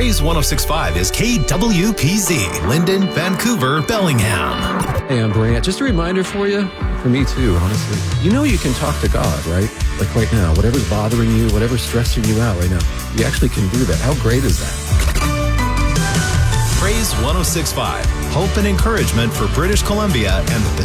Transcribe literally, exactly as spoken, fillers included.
Praise one oh six point five is K W P Z, Linden, Vancouver, Bellingham. Hey, I'm Brant. Just a reminder for you, for me too, honestly. You know you can talk to God, right? Like right now, whatever's bothering you, whatever's stressing you out right now, you actually can do that. How great is that? Praise one oh six point five, hope and encouragement for British Columbia and the